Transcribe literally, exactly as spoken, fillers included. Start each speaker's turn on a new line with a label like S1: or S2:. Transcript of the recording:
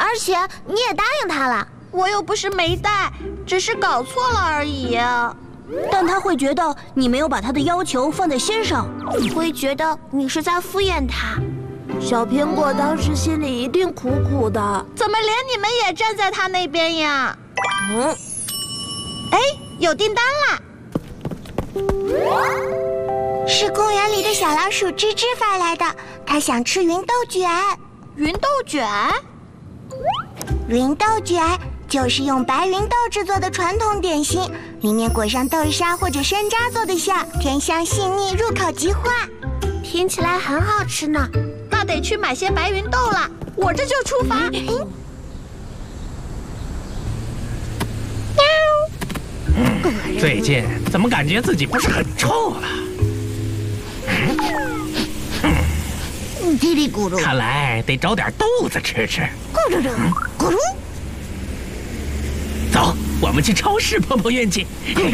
S1: 而且你也答应他了。
S2: 我又不是没带，只是搞错了而已。
S3: 但他会觉得你没有把他的要求放在心上，
S1: 会觉得你是在敷衍他。
S4: 小苹果当时心里一定苦苦的。
S2: 怎么连你们也站在他那边呀？
S4: 嗯，
S2: 哎，有订单啦！
S1: 是公园里的小老鼠芝芝发来的，它想吃芸豆卷。
S2: 芸豆卷？
S1: 芸豆卷就是用白芸豆制作的传统点心，里面裹上豆沙或者山楂做的馅，甜香细腻，入口即化，听起来很好吃呢。
S2: 那得去买些白芸豆了，我这就出发。
S5: 嗯，最近怎么感觉自己不是很臭了？
S1: 叽里咕噜，
S5: 看来得找点豆子吃吃。
S1: 咕噜噜，咕噜
S5: 走，我们去超市碰碰运气。
S1: 咕噜。